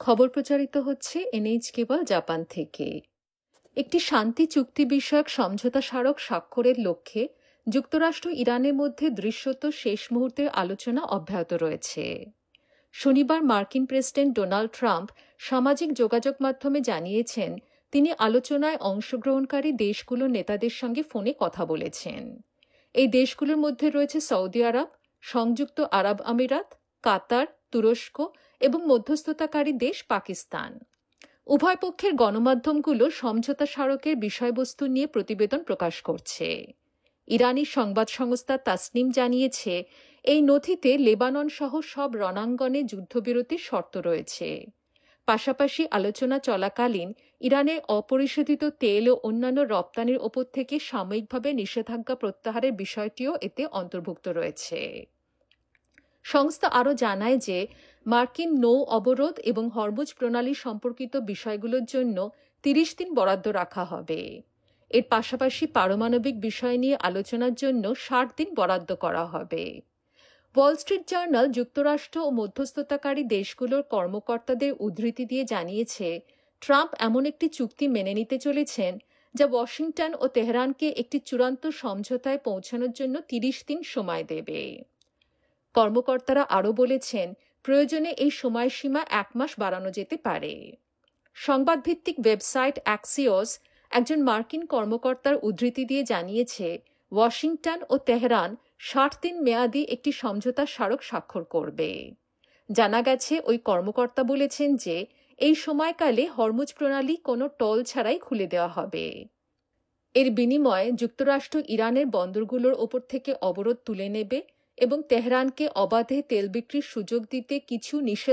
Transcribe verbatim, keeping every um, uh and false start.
খবর প্রচারিত হচ্ছে এনএইচ কেবল জাপান থেকে। একটি শান্তি চুক্তি বিষয়ক সমঝোতা স্মারক স্বাক্ষরের লক্ষ্যে যুক্তরাষ্ট্র ইরানের মধ্যে দৃশ্যত শেষ মুহূর্তের আলোচনা অব্যাহত রয়েছে। শনিবার মার্কিন প্রেসিডেন্ট ডোনাল্ড ট্রাম্প সামাজিক যোগাযোগ মাধ্যমে জানিয়েছেন তিনি আলোচনায় অংশগ্রহণকারী দেশগুলোর নেতাদের সঙ্গে ফোনে কথা বলেছেন। এই দেশগুলোর মধ্যে রয়েছে সৌদি আরব, সংযুক্ত আরব আমিরাত, কাতার, তুরস্ক এবং মধ্যস্থতাকারী দেশ পাকিস্তান। উভয় পক্ষের গণমাধ্যমগুলো সমঝোতা স্মারকের বিষয়বস্তু নিয়ে প্রতিবেদন প্রকাশ করছে। ইরানি সংবাদ সংস্থা তাসনিম জানিয়েছে এই নথিতে লেবানন সহ সব রণাঙ্গনে যুদ্ধবিরতির শর্ত রয়েছে। পাশাপাশি আলোচনা চলাকালীন ইরানের অপরিশোধিত তেল ও অন্যান্য রপ্তানির ওপর থেকে সাময়িকভাবে নিষেধাজ্ঞা প্রত্যাহারের বিষয়টিও এতে অন্তর্ভুক্ত রয়েছে। সংস্থা আরও জানায় যে মার্কিন নৌ অবরোধ এবং হরমুজ প্রণালী সম্পর্কিত বিষয়গুলোর জন্য তিরিশ দিন বরাদ্দ রাখা হবে। এর পাশাপাশি পারমাণবিক বিষয় নিয়ে আলোচনার জন্য ষাট দিন বরাদ্দ করা হবে। ওয়াল স্ট্রিট জার্নাল যুক্তরাষ্ট্র ও মধ্যস্থতাকারী দেশগুলোর কর্মকর্তাদের উদ্ধৃতি দিয়ে জানিয়েছে ট্রাম্প এমন একটি চুক্তি মেনে নিতে চলেছেন যা ওয়াশিংটন ও তেহরানকে একটি চূড়ান্ত সমঝোতায় পৌঁছানোর জন্য তিরিশ দিন সময় দেবে। কর্মকর্তারা আরও বলেছেন প্রয়োজনে এই সময়সীমা এক মাস বাড়ানো যেতে পারে। সংবাদভিত্তিক ওয়েবসাইট অ্যাক্সিওস একজন মার্কিন কর্মকর্তার উদ্ধৃতি দিয়ে জানিয়েছে ওয়াশিংটন ও তেহরান ষাট দিন মেয়াদী একটি সমঝোতা স্মারক স্বাক্ষর করবে। জানা গেছে ওই কর্মকর্তা বলেছেন যে এই সময়কালে হরমুজ প্রণালী কোনো টোল ছাড়াই খুলে দেওয়া হবে। এর বিনিময়ে যুক্তরাষ্ট্র ইরানের বন্দরগুলোর ওপর থেকে অবরোধ তুলে নেবে এবং তেহরানকে অবাধে তেল বিক্রির সুযোগ দিতে কিছু নিষেধ